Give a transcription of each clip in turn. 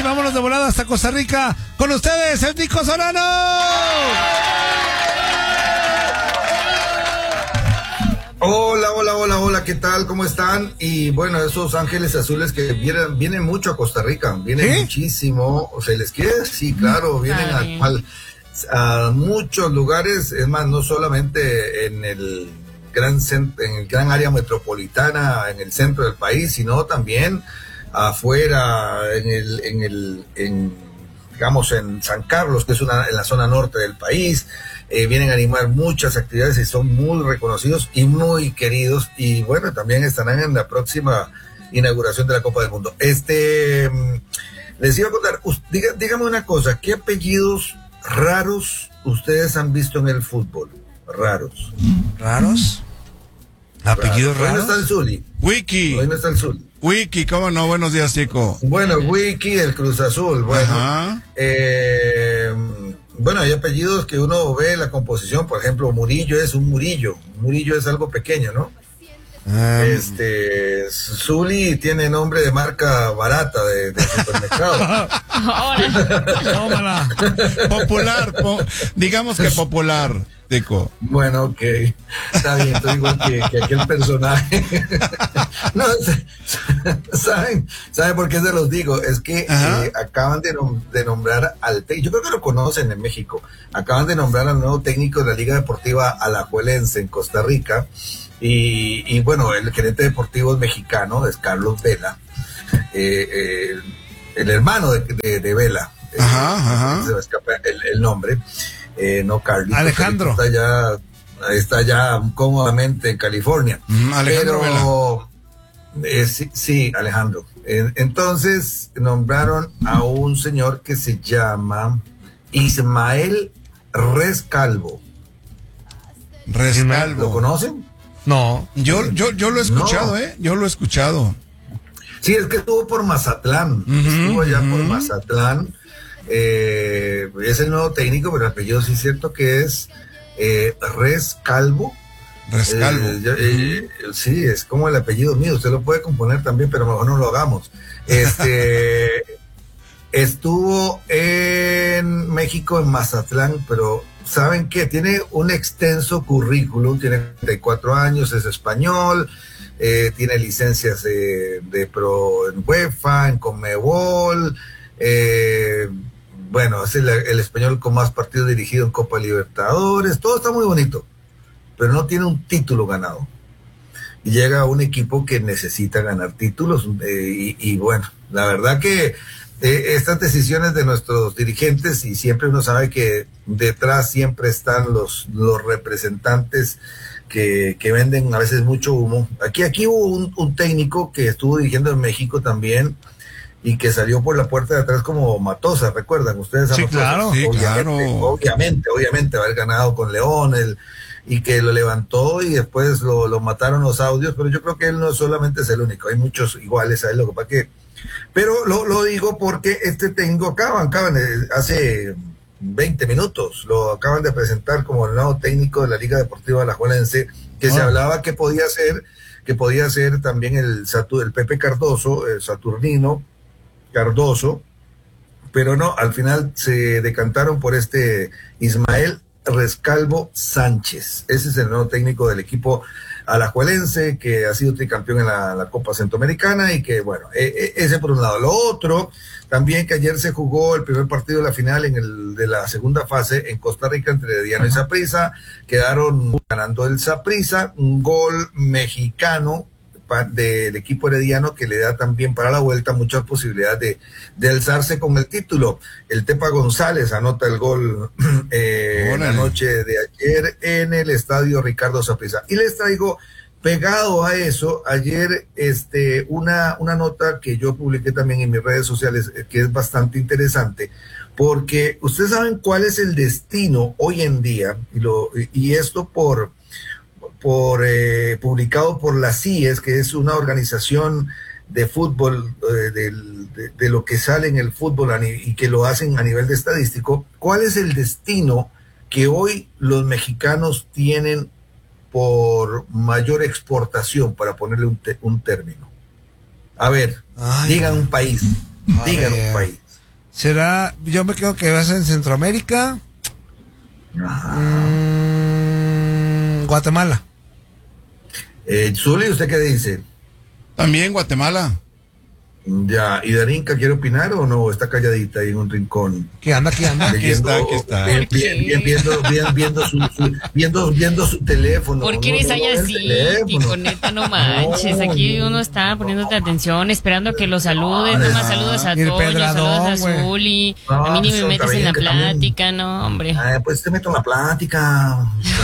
vámonos de volada hasta Costa Rica. Con ustedes, el Nico Solano. Hola, ¿qué tal? ¿Cómo están? Y bueno, esos ángeles azules que vienen mucho a Costa Rica, vienen muchísimo, o se les quiere, sí, claro, vienen a muchos lugares, es más, no solamente en el gran área metropolitana, en el centro del país, sino también afuera, digamos, en San Carlos, que es en la zona norte del país. Vienen a animar muchas actividades y son muy reconocidos y muy queridos, y bueno, también estarán en la próxima inauguración de la Copa del Mundo. Les iba a contar, dígame una cosa, ¿qué apellidos raros ustedes han visto en el fútbol? Raros. ¿Apellidos raros? Hoy no está el Zuli. Wiki. Hoy no está el Zuli. Wiki, ¿cómo no? Buenos días, Chico. Bueno, Wiki, el Cruz Azul. Bueno, bueno, hay apellidos que uno ve la composición, por ejemplo, Murillo es un Murillo. Murillo es algo pequeño, ¿no? Zuli tiene nombre de marca barata de supermercado. Tómala. Popular, digamos que popular, Tico. Bueno, ok, está bien, entonces igual que aquel personaje. No, ¿saben por qué se los digo? Es que acaban de nombrar yo creo que lo conocen en México, acaban de nombrar al nuevo técnico de la Liga Deportiva Alajuelense en Costa Rica, y bueno, el gerente deportivo es mexicano, es Carlos Vela, el hermano de Vela, se me escapa el nombre. No, Carlos Alejandro está ya cómodamente en California. Alejandro Vela. Sí, Alejandro. Entonces nombraron a un señor que se llama Ismael Rescalvo. ¿Lo conocen? No, yo lo he escuchado, no. Yo lo he escuchado. Sí, es que estuvo por Mazatlán, estuvo allá por Mazatlán. Es el nuevo técnico, pero el apellido sí es cierto que es Rescalvo. Sí, es como el apellido mío, usted lo puede componer también, pero mejor no lo hagamos. Estuvo en México, en Mazatlán, pero ¿saben qué? Tiene un extenso currículum, tiene 34 años, es español, tiene licencias de pro en UEFA, en Conmebol, bueno, es el español con más partidos dirigido en Copa Libertadores, todo está muy bonito, pero no tiene un título ganado. Y llega a un equipo que necesita ganar títulos, y bueno, la verdad que estas decisiones de nuestros dirigentes, y siempre uno sabe que detrás siempre están los representantes que venden a veces mucho humo. Aquí hubo un técnico que estuvo dirigiendo en México también, y que salió por la puerta de atrás como Matosas, ¿recuerdan ustedes a sí, Matosas? Claro, sí, obviamente haber ganado con León, y que lo levantó y después lo mataron los audios, pero yo creo que él no solamente es el único, hay muchos iguales a él, lo que pasa que... Pero lo digo porque este técnico acaban hace 20 minutos, lo acaban de presentar como el nuevo técnico de la Liga Deportiva Alajuelense, que se hablaba que podía ser también el Pepe Cardoso, el Saturnino Cardoso, pero no, al final se decantaron por Ismael Rescalvo Sánchez. Ese es el nuevo técnico del equipo alajuelense, que ha sido tricampeón en la Copa Centroamericana, y que bueno, ese por un lado. Lo otro, también que ayer se jugó el primer partido de la final de la segunda fase en Costa Rica entre Herediano y Saprissa. Quedaron ganando el Saprissa, un gol mexicano del equipo herediano, que le da también para la vuelta muchas posibilidades de alzarse con el título. El Tepa González anota el gol la noche de ayer en el estadio Ricardo Saprissa. Y les traigo pegado a eso ayer una nota que yo publiqué también en mis redes sociales, que es bastante interesante, porque ustedes saben cuál es el destino hoy en día, y esto publicado por la CIES, que es una organización de fútbol, de lo que sale en el fútbol y que lo hacen a nivel de estadístico. ¿Cuál es el destino que hoy los mexicanos tienen por mayor exportación, para ponerle un término? A ver, digan un país. Será, yo me creo que va a ser en Centroamérica. Guatemala. Zuli, ¿usted qué dice? También Guatemala. Ya, ¿y Darinka quiere opinar o no? Está calladita ahí en un rincón. ¿Qué anda? Aquí está. Viendo su teléfono. ¿Por qué eres ahí así, Tico? Neta, no manches. Aquí uno está poniéndote atención, esperando a que lo saludes. No más saludas a Toño, saludas a Zuli. A mí ni me metes en la plática, no, hombre. Pues te meto en la plática.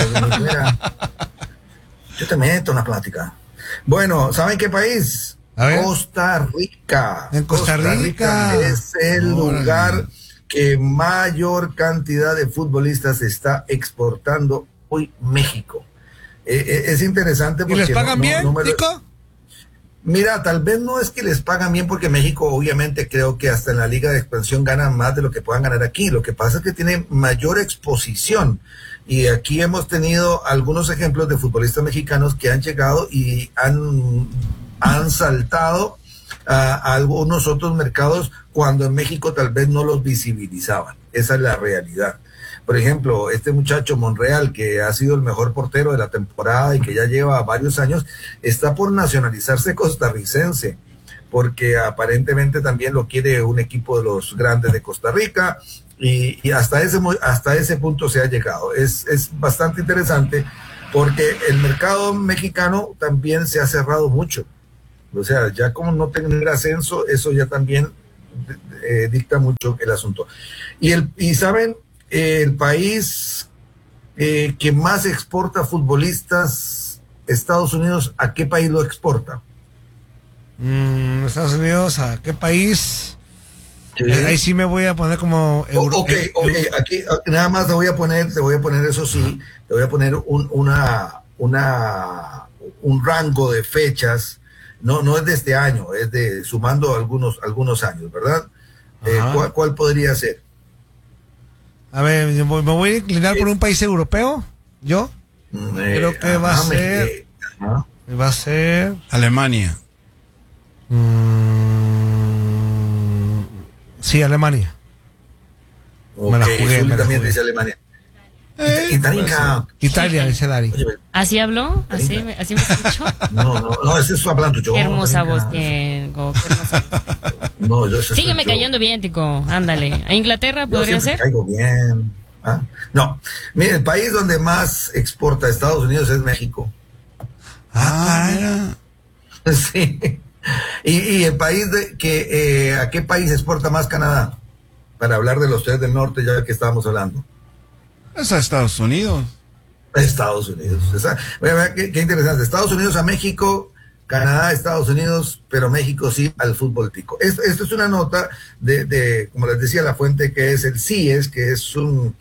Yo te meto en la plática. Bueno, ¿saben qué país? Costa Rica. En Costa Rica es el lugar que mayor cantidad de futbolistas está exportando hoy México. Es interesante porque... ¿Y les pagan bien, Tico? Mira, tal vez no es que les pagan bien porque México obviamente creo que hasta en la Liga de Expansión ganan más de lo que puedan ganar aquí. Lo que pasa es que tiene mayor exposición. Y aquí hemos tenido algunos ejemplos de futbolistas mexicanos que han llegado y han saltado a algunos otros mercados cuando en México tal vez no los visibilizaban. Esa es la realidad. Por ejemplo, este muchacho Monreal, que ha sido el mejor portero de la temporada y que ya lleva varios años, está por nacionalizarse costarricense, porque aparentemente también lo quiere un equipo de los grandes de Costa Rica, y hasta ese punto se ha llegado. Es bastante interesante porque el mercado mexicano también se ha cerrado mucho. O sea, ya como no tener ascenso, eso ya también dicta mucho el asunto. Y saben, el país que más exporta futbolistas, Estados Unidos, ¿a qué país lo exporta? Estados Unidos, ¿a qué país? Sí. Ahí sí me voy a poner como aquí nada más te voy a poner eso sí, te voy a poner un rango de fechas. No es de este año, es de sumando algunos años, ¿verdad? ¿Cuál podría ser? A ver, me voy a inclinar por un país europeo. ¿Yo? Creo que va a ser Alemania. Sí, Alemania. Okay, me la jugué. También dice Alemania. Italia, dice Dari. ¿Así habló? ¿Así me escuchó? No, ese es hablando yo. Qué hermosa voz tengo. No, yo sígueme cayendo bien, Tico. Ándale. ¿A Inglaterra podría ser? Caigo bien. No. Mire, el país donde más exporta a Estados Unidos es México. Sí. Y el país ¿a qué país exporta más Canadá? Para hablar de los tres del norte, ya que estábamos hablando. Es a Estados Unidos. Estados Unidos. Qué interesante. Estados Unidos a México, Canadá a Estados Unidos, pero México sí al fútbol tico. Esto es una nota de, como les decía, la fuente que es el CIES, que es un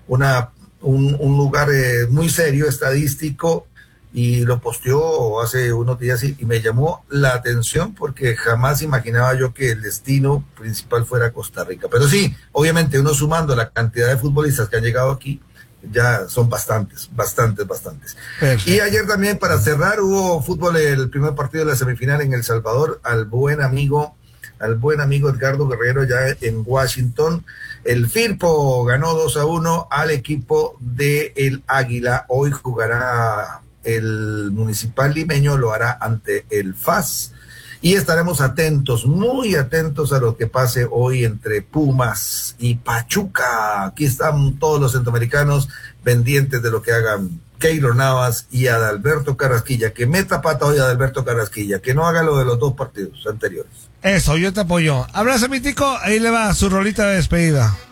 lugar muy serio, estadístico, y lo posteó hace unos días y me llamó la atención porque jamás imaginaba yo que el destino principal fuera Costa Rica. Pero sí, obviamente uno sumando la cantidad de futbolistas que han llegado aquí, ya son bastantes. Perfecto. Y ayer también, para cerrar, hubo fútbol, el primer partido de la semifinal en El Salvador, al buen amigo Edgardo Guerrero ya en Washington. El Firpo ganó 2-1 al equipo de el Águila. Hoy jugará el Municipal Limeño, lo hará ante el FAS. Y estaremos atentos, muy atentos a lo que pase hoy entre Pumas y Pachuca. Aquí están todos los centroamericanos pendientes de lo que hagan Keylor Navas y Adalberto Carrasquilla. Que meta pata hoy Adalberto Carrasquilla, que no haga lo de los dos partidos anteriores. Eso, yo te apoyo. Abrazo, mi Tico, ahí le va su rolita de despedida.